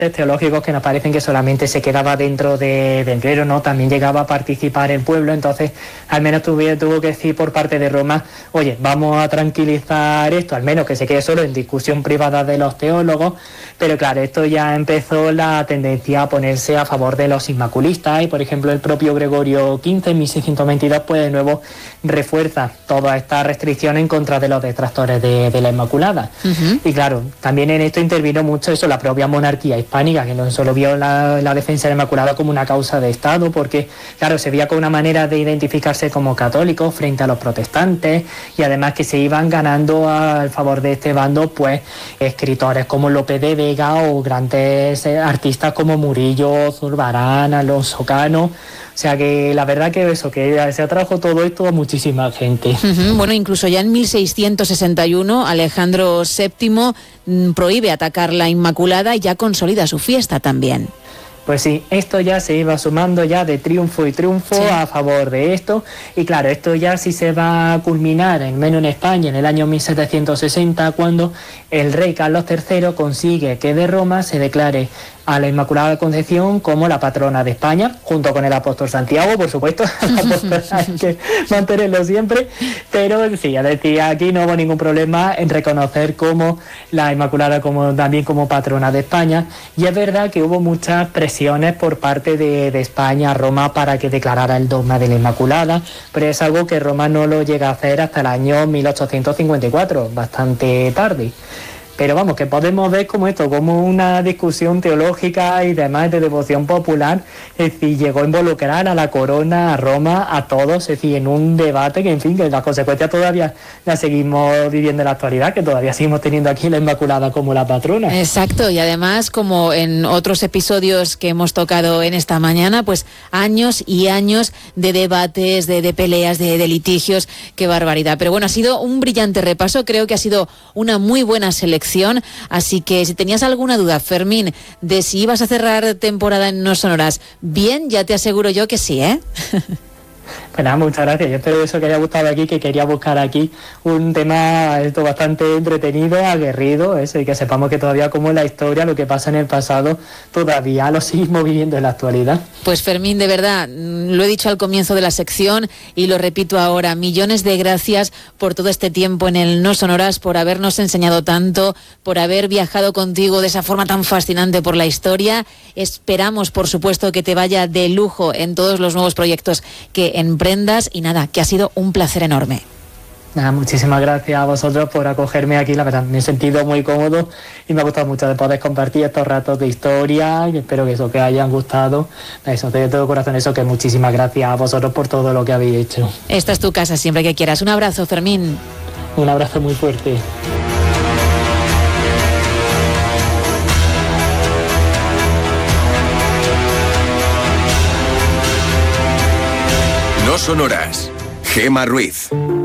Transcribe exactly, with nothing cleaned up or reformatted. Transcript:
teológicos que nos parecen que solamente se quedaba dentro de, del clero, ¿no? También llegaba a participar el pueblo, entonces al menos tuvo, tuvo que decir por parte de Roma, oye, vamos a tranquilizar esto, al menos que se quede solo en discusión privada de los teólogos, pero claro, esto ya empezó la tendencia a ponerse a favor de los inmaculistas y por ejemplo el propio Gregorio quince en mil seiscientos veintidós pues de nuevo refuerza toda esta restricción en contra de los detractores de, de la Inmaculada. Uh-huh. Y claro, también en esto intervino mucho eso, la propia monarquía hispánica, que no solo vio la, la defensa de la Inmaculada como una causa de Estado, porque claro, se veía como una manera de identificarse como católicos frente a los protestantes y además que se iban ganando al favor de este bando pues escritores como Lope de Vega o grandes artistas como Murillo, Zurbarán, Alonso Cano. O sea que la verdad que eso, que se atrajo todo esto a muchísima gente. Uh-huh. Bueno, incluso ya en mil seiscientos sesenta y uno Alejandro séptimo mmm, prohíbe atacar la Inmaculada y ya consolida su fiesta también. Pues sí, esto ya se iba sumando ya de triunfo y triunfo sí. a favor de esto. Y claro, esto ya sí se va a culminar, al menos en España, en el año mil setecientos sesenta, cuando el rey Carlos tercero consigue que de Roma se declare a la Inmaculada Concepción como la patrona de España, junto con el apóstol Santiago, por supuesto. El apóstol hay que mantenerlo siempre, pero sí, ya decía, aquí no hubo ningún problema en reconocer como la Inmaculada como también como patrona de España, y es verdad que hubo muchas presiones por parte de, de España a Roma para que declarara el dogma de la Inmaculada, pero es algo que Roma no lo llega a hacer hasta el año mil ochocientos cincuenta y cuatro, bastante tarde. Pero vamos, que podemos ver como esto, como una discusión teológica y demás de devoción popular, es decir, llegó a involucrar a la corona, a Roma, a todos, es decir, en un debate que, en fin, que las consecuencias todavía las seguimos viviendo en la actualidad, que todavía seguimos teniendo aquí la Inmaculada como la patrona. Exacto, y además, como en otros episodios que hemos tocado en esta mañana, pues años y años de debates, de, de peleas, de, de litigios, qué barbaridad. Pero bueno, ha sido un brillante repaso, creo que ha sido una muy buena selección. Así que si tenías alguna duda, Fermín, de si ibas a cerrar temporada en No Sonoras bien, ya te aseguro yo que sí, ¿eh? Pues nada, muchas gracias. Yo espero eso que haya gustado aquí, que quería buscar aquí un tema esto bastante entretenido, aguerrido, eso, y que sepamos que todavía como en la historia, lo que pasa en el pasado, todavía lo seguimos viviendo en la actualidad. Pues Fermín, de verdad, lo he dicho al comienzo de la sección y lo repito ahora, millones de gracias por todo este tiempo en el No Sonoras, por habernos enseñado tanto, por haber viajado contigo de esa forma tan fascinante por la historia. Esperamos, por supuesto, que te vaya de lujo en todos los nuevos proyectos que emprendas y nada, que ha sido un placer enorme. Nada, muchísimas gracias a vosotros por acogerme aquí, la verdad, me he sentido muy cómodo y me ha gustado mucho de poder compartir estos ratos de historia y espero que eso que hayan gustado, eso, de todo corazón, eso, que muchísimas gracias a vosotros por todo lo que habéis hecho. Esta es tu casa siempre que quieras. Un abrazo, Fermín. Un abrazo muy fuerte. No Sonoras, Gema Ruiz.